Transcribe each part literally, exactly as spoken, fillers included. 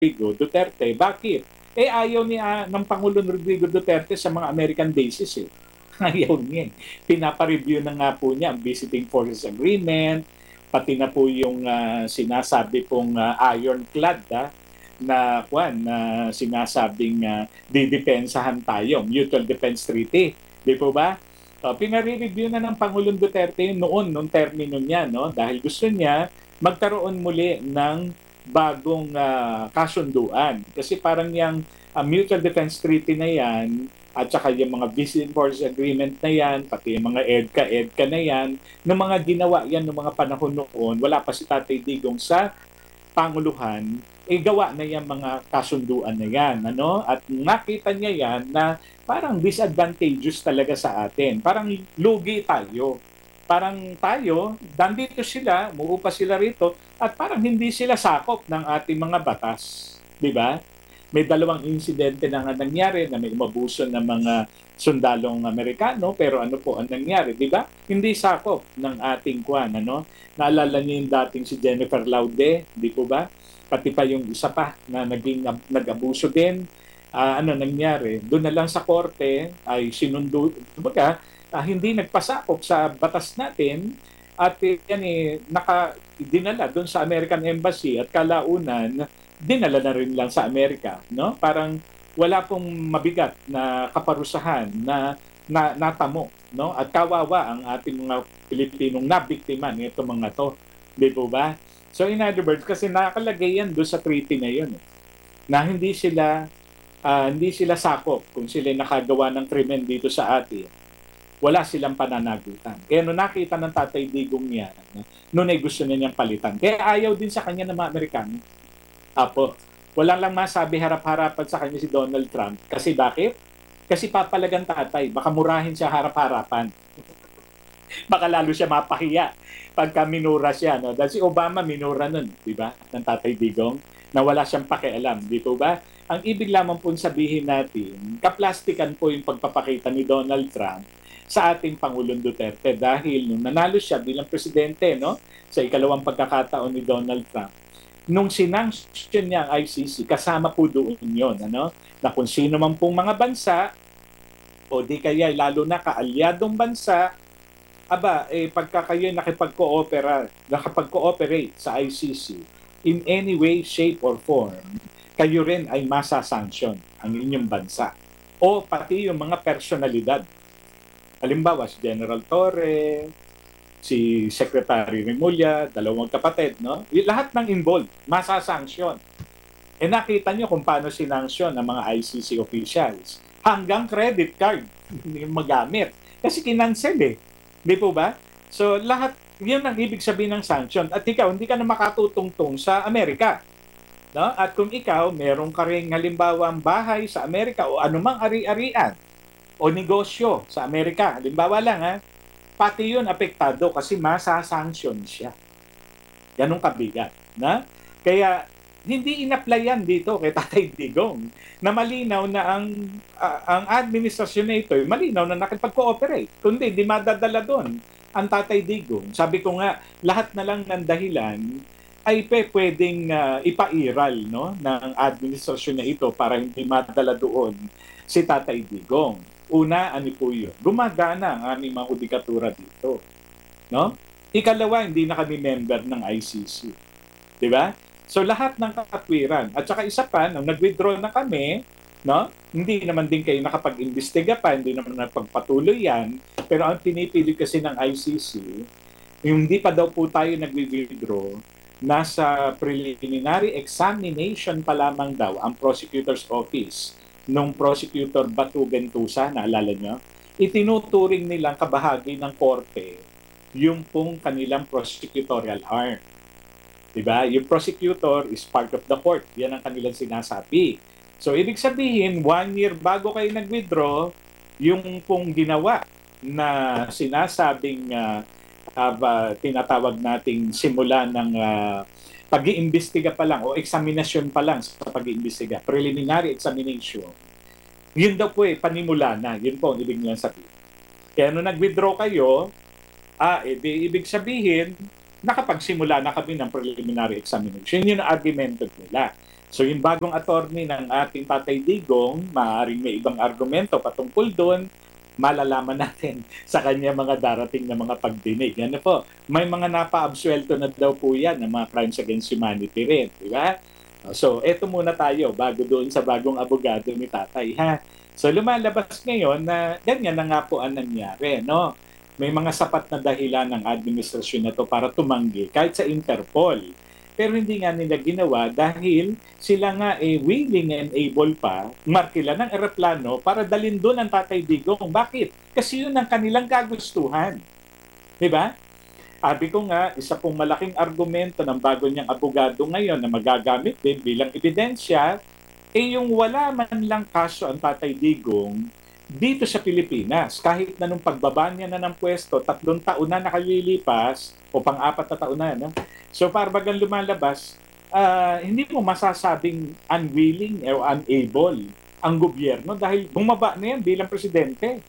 Rodrigo Duterte. Bakit? Eh ayaw ni uh, ng Pangulong Rodrigo Duterte sa mga American bases eh. Ayaw niya eh. Pinapa-review na nga po niya ang Visiting Forces Agreement, pati na po yung uh, sinasabi pong uh, ironclad ah, na kwan na sinasabing uh, didepensahan tayo, Mutual Defense Treaty. Di po ba? Uh, pinare-review na ng Pangulong Duterte noon, nung termino niya, no? Dahil gusto niya magkaroon muli ng bagong uh, kasunduan. Kasi parang yung uh, Mutual Defense Treaty na yan, at saka yung mga Visiting Forces Agreement na yan, pati yung mga EDCA, EDCA na yan, ng mga ginawa yan ng mga panahon noon, wala pa si Tatay Digong sa Panguluhan, eh gawa na yung mga kasunduan na yan. Ano? At nakita niya yan na parang disadvantageous talaga sa atin. Parang lugi tayo. Parang tayo, nandito sila, muupa sila rito, at parang hindi sila sakop ng ating mga batas. Di ba? May dalawang insidente na nga nangyari na may umabuso ng mga sundalong Amerikano, pero ano po ang nangyari, di ba? Hindi sakop ng ating kwan, ano? Naalala niyo yung dating si Jennifer Laude, di po ba? Pati pa yung isa pa na naging nag-abuso din. Uh, ano nangyari? Doon na lang sa korte ay sinundo, kumbaga, uh, hindi nagpasakop sa batas natin at yan eh, naka, dinala doon sa American Embassy at kalaunan, dinala na rin lang sa Amerika, no? Parang wala pong mabigat na kaparusahan na, na natamo, no? At kawawa ang ating mga Pilipinong nabiktima nito mga to, di po ba? So in other words, kasi nakalagay yan doon sa treaty na yun, eh, na hindi sila uh, hindi sila sakop kung sila nakagawa ng krimen dito sa atin. Wala silang pananagutan. Kaya nung nakita ng Tatay Digong niya, noon ay gusto niya niyang palitan. Kaya ayaw din sa kanya ng mga Amerikano. Apo, walang lang masabi harap-harapan sa kanya si Donald Trump. Kasi bakit? Kasi papalagang tatay, baka murahin siya harap-harapan. Baka lalo siya mapahiya pagka minura siya. No? Dahil si Obama minura nun, di ba? Ng Tatay Digong, na wala siyang pakialam. Di po ba? Ang ibig lamang po sabihin natin, kaplastikan po yung pagpapakita ni Donald Trump sa ating Pangulong Duterte dahil nung nanalo siya bilang presidente, no? Sa ikalawang pagkakataon ni Donald Trump, nung sinanction niya ang I C C, kasama po doon yun, ano? Na kung sino man pong mga bansa, o di kaya lalo na kaalyadong bansa, aba, eh, pagka kayo nakipag-cooperate, nakipag-cooperate sa I C C, in any way, shape, or form, kayo rin ay masasanction ang inyong bansa. O pati yung mga personalidad. Halimbawa, si General Torre, si Secretary Remulla, dalawang kapatid, no? Lahat ng involved, masasanction. E nakita nyo kung paano sinanction ng mga I C C officials. Hanggang credit card magamit. Kasi kinancel eh. Di po ba? So lahat, yun ang ibig sabihin ng sanction. At ikaw, hindi ka na makatutungtong sa Amerika. No? At kung ikaw, meron ka rin halimbawa ang bahay sa Amerika o anumang ari-arian o negosyo sa Amerika, halimbawa lang ha, pati yun apektado kasi masasanction siya. Ganun kabigat. Na? Kaya hindi in-apply yan dito kay Tatay Digong na malinaw na ang uh, ang administrasyon na ito, malinaw na nakipag-cooperate. Kundi di madadala doon ang Tatay Digong. Sabi ko nga, lahat na lang ng dahilan ay pe, pwedeng uh, ipairal no, ng administrasyon na ito para hindi madala doon si Tatay Digong. Una, ano po yun? Gumagana ang aming mga judikatura dito. No? Ikalawa, hindi na kami member ng I C C. Di ba? So lahat ng katwiran. At saka isa pa, nung nag-withdraw na kami, no? Hindi naman din kayo nakapag-imbestiga pa, hindi naman nagpagpatuloy yan. Pero ang pinipili kasi ng I C C, yung hindi pa daw po tayo nag-withdraw, nasa preliminary examination pa lamang daw ang prosecutor's office nung prosecutor Batu Bentusa, naalala nyo, itinuturing nilang kabahagi ng korte yung pong kanilang prosecutorial arm. Diba? Yung prosecutor is part of the court. Yan ang kanilang sinasabi. So, ibig sabihin, one year bago kayo nag-withdraw, yung pong ginawa na sinasabing uh, uh, tinatawag nating simula ng uh, pag-iimbestiga pa lang o examination pa lang sa pag-iimbestiga, preliminary examination, yun daw po eh, panimula na. Yun po ang ibig nilang sabihin. Kaya nung nag-withdraw kayo, ah, eh, ibig sabihin, nakapagsimula na kami ng preliminary examination. Yun ang argumento nila. So yung bagong attorney ng ating Tatay Digong, maaaring may ibang argumento patungkol doon, malalaman natin sa kanya mga darating na mga pagdinig. Ano po, may mga napa-absuelto na daw po yan ng mga crimes against humanity rin, di ba? So, eto muna tayo bago doon sa bagong abogado ni Tatay, ha? So, lumalabas ngayon na ganyan na nga po ang nangyari, no? May mga sapat na dahilan ng administrasyon na to para tumanggi kahit sa Interpol. Pero hindi nga nila ginawa dahil sila nga eh, willing and able pa markila ng eroplano para dalhin doon ang Tatay Digong. Bakit? Kasi yun ang kanilang kagustuhan. Diba? Sabi ko nga, isa pong malaking argumento ng bago niyang abogado ngayon na magagamit din bilang ebidensya, eh yung wala man lang kaso ang Tatay Digong dito sa Pilipinas. Kahit na nung pagbaba niya na ng pwesto, tatlong taon na nakalilipas, o pang-apat na taon na, no? So parbagang lumalabas, uh, hindi mo masasabing unwilling o unable ang gobyerno dahil bumaba na yan bilang presidente.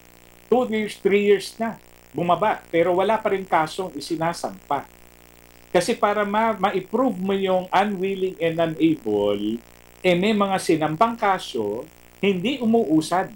Two years, three years na bumaba, pero wala pa rin kasong isinasampa. Kasi para ma- ma-prove mo yung unwilling and unable, eh may mga sinampang kaso, hindi umuusad.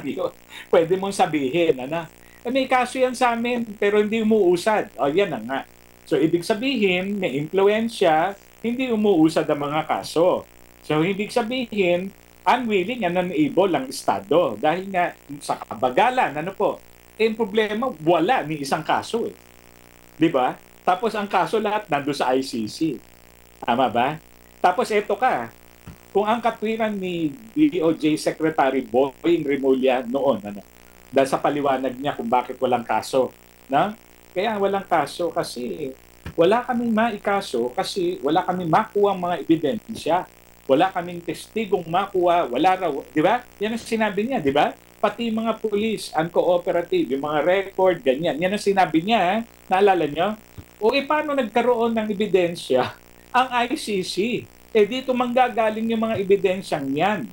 Pwede mong sabihin, ano? Eh, may kaso yan sa amin, pero hindi umuusad. O, yan na nga. So, ibig sabihin, may impluensya, hindi umuusad ang mga kaso. So, ibig sabihin, unwilling and unable ang Estado. Dahil nga, sa kabagalan, ano po, eh, yung problema, wala ni isang kaso. Eh. Di ba? Tapos ang kaso lahat nando sa I C C. Tama ba? Tapos eto ka, kung ang katwiran ni D O J Secretary Boying Remulla noon, ano, dahil sa paliwanag niya kung bakit walang kaso. No? Kaya walang kaso kasi wala kaming maikaso kasi wala kaming makuha mga ebidensya. Wala kaming testigong makuha, wala raw, di ba? Yan ang sinabi niya, di ba? Pati mga police, uncooperative, yung mga record, ganyan. Yan ang sinabi niya, naalala niyo? O e paano nagkaroon ng ebidensya ang I C C? Eh dito manggagaling yung mga ebidensyang yan.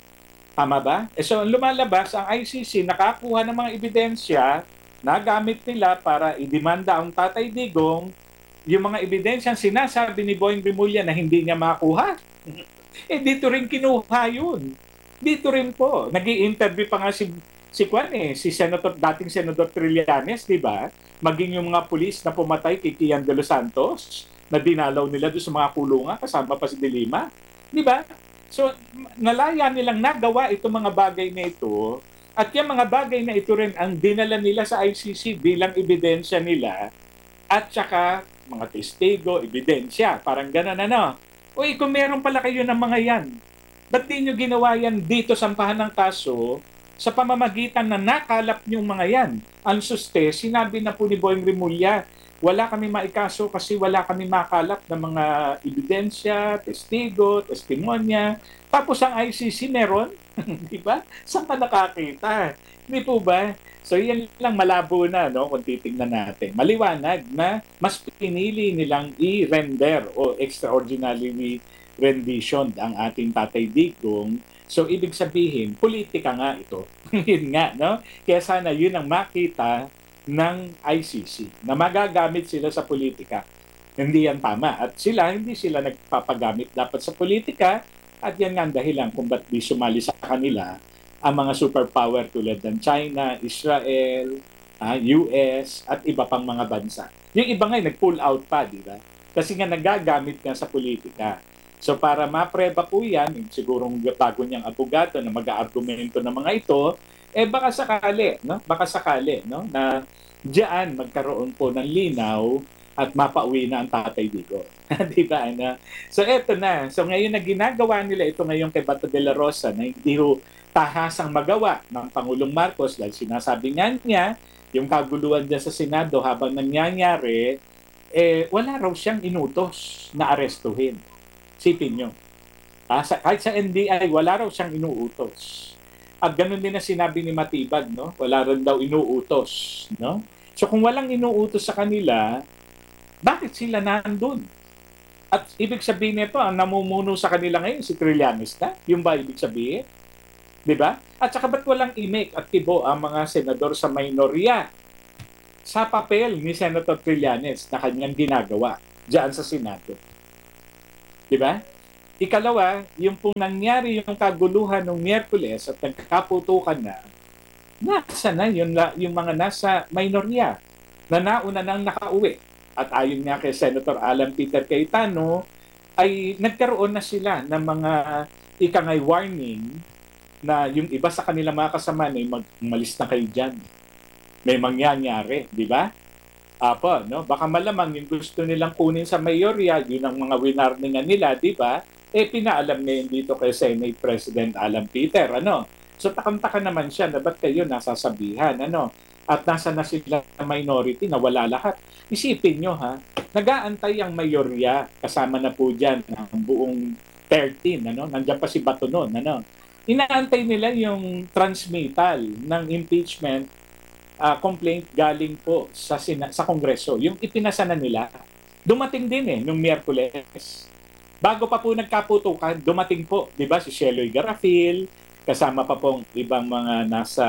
Tama ba? Eh so lumalabas, ang I C C nakakuha ng mga ebidensya na gamit nila para idemanda ang Tatay Digong, yung mga ebidensyang sinasabi ni Boying Remulla na hindi niya makuha. Eh dito rin kinuha yun. Dito rin po, nag-i-interview pa nga si si Juan eh, si Senator dating Senador Trillanes, di ba? Maging yung mga pulis na pumatay kay Kian de los Santos, na dinalaw nila doon sa mga kulungan kasama pa si De Lima, di ba? So nalaya nilang nagawa itong mga bagay na ito, at yung mga bagay na ito rin ang dinala nila sa I C C bilang ebidensya nila, at saka mga testigo, ebidensya, parang gano'n ano. Uy, kung meron pala kayo ng mga yan, ba't di nyo ginawa yan dito sampahan ng kaso sa pamamagitan na nakalap nyo mga yan? Ang suste, sinabi na po ni Boying Remulla, wala kami maikaso kasi wala kami makalap ng mga ebidensya, testigo, testimonya. Tapos ang I C C meron, di ba? Saan ka nakakita? Hindi po ba? So yan lang malabo na, no, kung titingnan natin. Maliwanag na mas pinili nilang i-render o extraordinary rendition ang ating Tatay Digong. So ibig sabihin, politika nga ito. Yun nga, no? Kaya sana yun ang makita ng I C C na magagamit sila sa politika. Hindi yan tama. At sila, hindi sila nagpapagamit dapat sa politika. At yan nga ang dahilan kung ba't di sumali sa kanila ang mga superpower tulad ng China, Israel, uh, U S, at iba pang mga bansa. Yung iba nga nag-pull out pa, di ba? Kasi nga nagagamit nga sa politika. So para mapreba po yan, sigurong bago niyang abogado na mag-aargumento ng mga ito, eh baka sakali, no? Baka sakali, no? Na diyan magkaroon po ng linaw at mapauwi na ang Tatay Digong. Di ba? Ano? So eto na. So ngayon na ginagawa nila ito ngayon kay Bato de la Rosa na hindi ho tahasang magawa ng Pangulong Marcos dahil sinasabi nga niya, yung kaguluhan dyan sa Senado habang nangyayari, eh wala raw siyang inutos na arestuhin. Sipin nyo. Ah, sa, kahit sa N B I, wala raw siyang inuutos. At ganun din na sinabi ni Matibag, no? Wala rin daw inuutos, no? So kung walang inuutos sa kanila, bakit sila nandun? At ibig sabihin nito, ang namumuno sa kanila ngayon, si Trillanes na? Yung ba ibig sabihin? Diba? At saka ba't walang imik at tibo ang mga senador sa minorya sa papel ni Senator Trillanes na kanyang ginagawa diyan sa Senado? Diba? Ikalawa, yung pong nangyari yung kaguluhan ng Miyerkules at nagkakaputukan na, nasa na yung, yung mga nasa minorya na nauna nang nakauwi. At ayon nga kay Senator Alan Peter Cayetano, ay nagkaroon na sila ng mga ikangay warning na yung iba sa kanilang mga kasama na mag umalis na kayo dyan. May mangyayari, di ba? Apo, no? Baka malamang yung gusto nilang kunin sa mayorya, yun ang mga winarningan nila, di ba? Eh, pinaalam ngayon dito kay Senate President Alan Peter, ano? So, takam-taka naman siya na ba't kayo nasasabihan, ano? At nasa na sila minority na wala lahat. Isipin nyo, ha? Nag-aantay ang mayorya, kasama na po dyan ang buong thirteen, ano? Nandiyan pa si Bato noon, ano? Inaantay nila yung transmittal ng impeachment uh, complaint galing po sa sina- sa Kongreso. Yung ipinasa na nila, dumating din eh, nung Miyerkules. Bago pa po nagkaputukan, dumating po, di ba, si Sheloy Garafil, kasama pa pong ibang mga nasa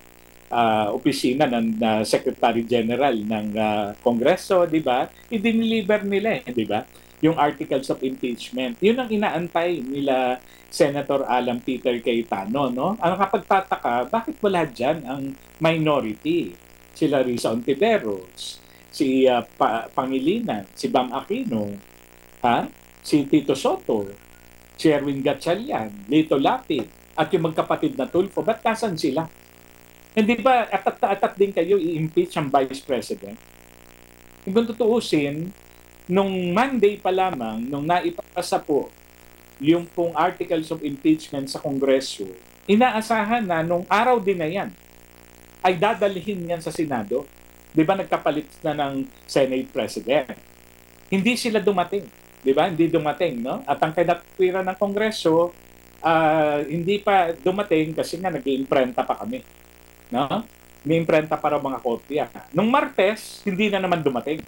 uh, opisina ng uh, Secretary General ng uh, Kongreso, di ba? I-deliver nila eh, di ba? Yung articles of impeachment. Yun ang inaantay nila Senator Alan Peter Cayetano, no? Ang kapagtataka, bakit wala dyan ang minority? Sila Risa Ontiveros, si uh, pa- Pangilinan, si Bam Aquino, ha? Si Tito Soto, si Erwin Gatchalian, Lito Lapid, at yung magkapatid na Tulfo, ba't nasan sila? Hindi ba atat-atat din kayo i-impeach ang Vice President? Kung tutuusin, nung Monday pa lamang, nung naipasa po yung pong articles of impeachment sa Kongreso, inaasahan na nung araw din na yan, ay dadalhin yan sa Senado. Di ba nagkapalit na ng Senate President? Hindi sila dumating. Di ba? Hindi dumating, no? At ang kinatwiran ng Kongreso, uh, hindi pa dumating kasi nga nag-iimprenta pa kami. No? May-imprenta para mga kopya. Nung Martes, hindi na naman dumating.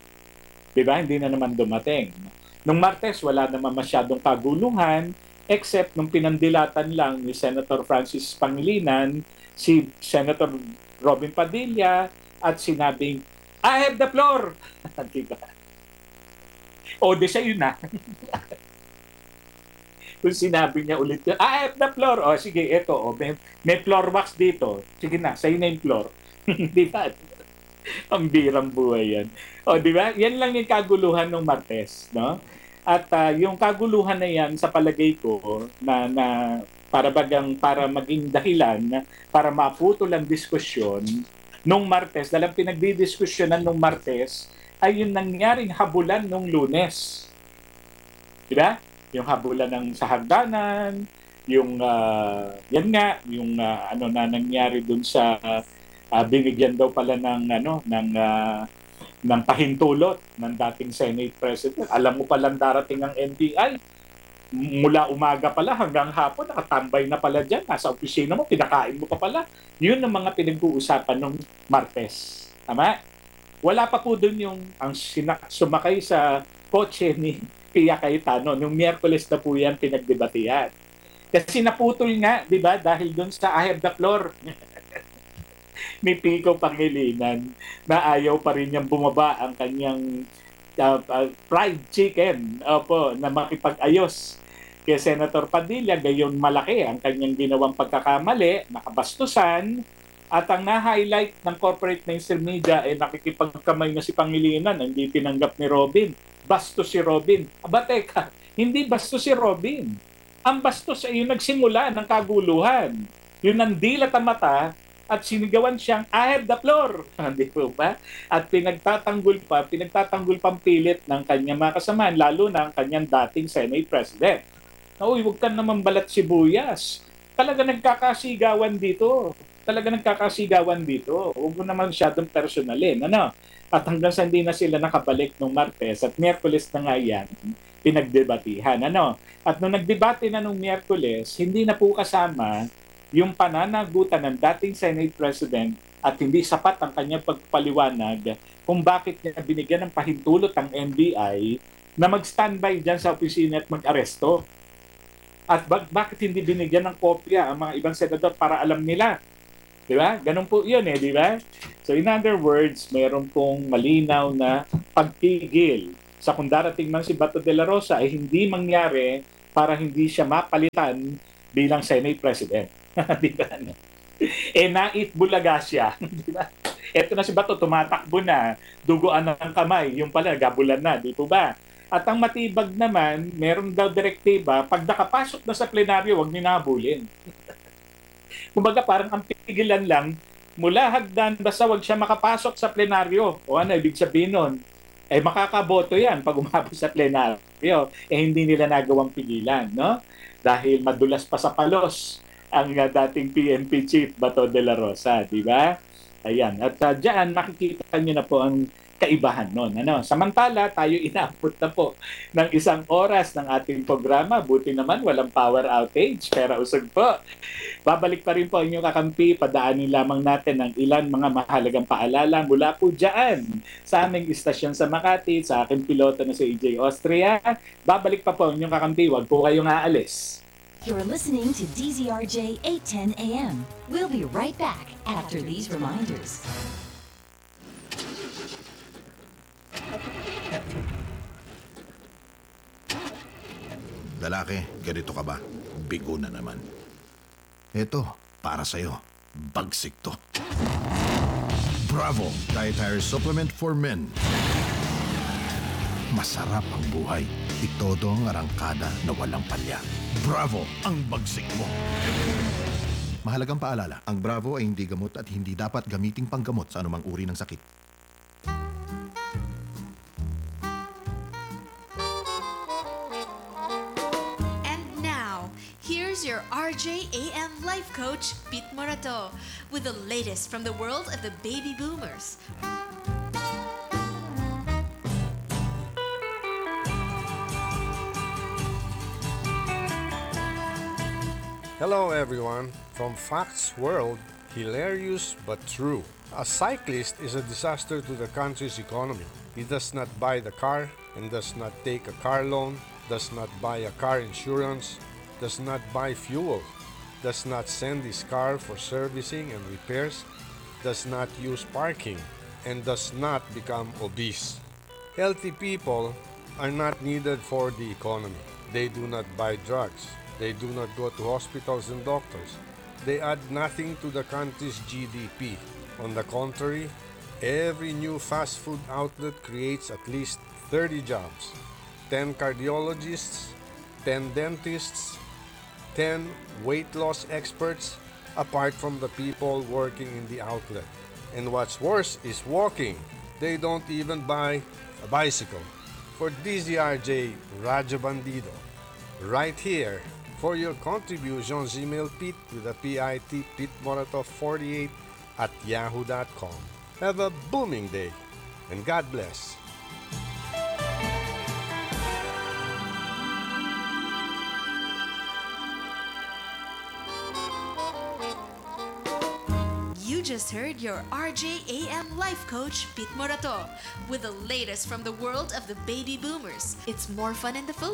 Di ba? Hindi na naman dumating. Nung Martes, wala naman masyadong kaguluhan except nung pinandilatan lang ni Senator Francis Pangilinan si Senator Robin Padilla at sinabing, I have the floor! Diba? O, di siya yun na. Kung sinabi niya ulit, I have the floor. O, sige, eto, o, may, may floor wax dito. Sige na, sa'yo na yung floor. Di ba? Ang birang buhay yan. O, di ba? Yan lang yung kaguluhan ng Martes, no? At uh, yung kaguluhan na yan, sa palagay ko, na, na para bagang, para maging dahilan, para maputol ang diskusyon, nung Martes, dalang pinagdidiskusyonan nung Martes, ay yung nangyaring habulan nung Lunes. Di ba? Yung habulan ng sa hagdanan, yung, uh, yan nga, yung uh, ano na nangyari dun sa uh, binigyan daw pala ng ano ng uh, ng pahintulot ng dating Senate President. Alam mo palang darating ang N B I. Mula umaga pala hanggang hapon, nakatambay na pala dyan. Nasa opisina mo, pinakain mo pa pala. Yun ang mga pinag-uusapan nung Martes. Tama? Wala pa po dun yung ang sinak- sumakay sa kotse ni Pia Cayetano. Nung Miyerkules na po yan pinagdebatihan. Kasi naputol nga, di ba, dahil dun sa I have the floor ni Pico Pangilinan na ayaw pa rin niyang bumaba ang kanyang uh, uh, fried chicken opo, na makipag-ayos kay Senator Padilla. Gayon malaki ang kanyang ginawang pagkakamali, nakabastusan, at ang na-highlight ng corporate mainstream media ay eh, nakikipagkamay na si Pangilinan, hindi tinanggap ni Robin. Bastos si Robin. Aba teka, hindi bastos si Robin. Ang bastos ay yung nagsimula ng kaguluhan. Yung nandilat ang mata at sinigawan siyang, I have the floor. Hindi po ba? At pinagtatanggol pa, pinagtatanggol pang pilit ng kanyang mga kasamaan, lalo na ang kanyang dating Senate President. Uy, huwag ka naman balat sibuyas. Talaga nagkakasigawan dito. Talaga nagkakasigawan dito. Huwag mo naman masyadong personalin. Ano? At hanggang sa hindi na sila nakabalik nung Martes at Miyerkules na nga yan, pinagdebatihan. Ano? At nung nagdebate na nung Miyerkules, hindi na po kasama yung pananagutan ng dating Senate President at hindi sapat ang kanyang pagpaliwanag kung bakit niya binigyan ng pahintulot ang N B I na mag-standby dyan sa opisina at mag-aresto. At bak- bakit hindi binigyan ng kopya ang mga ibang senador para alam nila? Di ba? Ganun po yun eh, di ba? So in other words, mayroon pong malinaw na pagpigil sa kung darating man si Bato de la Rosa ay hindi mangyari para hindi siya mapalitan bilang Senate President. Di ba? Ano? Eh, naitbulaga siya. Di ba? Eto na si Bato, tumatakbo na, duguan ng kamay, yung pala, gabulan na, di po ba? At ang matibag naman, meron daw direktiba, pag nakapasok na sa plenaryo, huwag ninabulin. Kumbaga parang ang pigilan lang, mula hagdan, basta wag siya makapasok sa plenaryo. O ano, ibig sabihin nun? Eh, makakaboto yan pag umabot sa plenaryo. Eh, hindi nila nagawang pigilan, no? Dahil madulas pa sa palos ang uh, dating P N P chief, Bato de la Rosa, di ba? Ayan. At uh, dyan, makikita nyo na po ang kaibahan nun. Ano? Samantala, tayo inabot na po ng isang oras ng ating programa. Buti naman, walang power outage. Pero usog po. Babalik pa rin po ang inyong kakampi. Padaanin lamang natin ng ilan mga mahalagang paalala mula po dyan sa aming istasyon sa Makati, sa aking piloto na si E J Austria. Babalik pa po ang inyong kakampi. Huwag po kayong aalis. You're listening to D Z R J eight ten A M. We'll be right back after these reminders. Lalaki, ganito ka ba? Bigo na naman. Ito, para sa'yo. Bagsik to. Bravo! Dietary Supplement for Men. Masarap ang buhay. Itodo ang arangkada na walang palya. Bravo! Ang bagsik mo. Mahalagang paalala, ang Bravo ay hindi gamot at hindi dapat gamiting panggamot sa anumang uri ng sakit. Here's your R J A M life coach, Pete Morato, with the latest from the world of the baby boomers. Hello everyone, from Facts World, hilarious but true. A cyclist is a disaster to the country's economy. He does not buy the car and does not take a car loan, does not buy a car insurance, does not buy fuel, does not send his car for servicing and repairs, does not use parking, and does not become obese. Healthy people are not needed for the economy. They do not buy drugs. They do not go to hospitals and doctors. They add nothing to the country's G D P. On the contrary, every new fast food outlet creates at least thirty jobs, ten cardiologists, ten dentists, ten weight loss experts, apart from the people working in the outlet. And what's worse is walking. They don't even buy a bicycle. For D Z R J Radyo Bandido, right here, for your contributions, email Pete with a P I T, Pete Morato forty-eight at yahoo dot com. Have a booming day, and God bless. You just heard your R J A M life coach, Pete Morato, with the latest from the world of the baby boomers. It's more fun in the Philippines.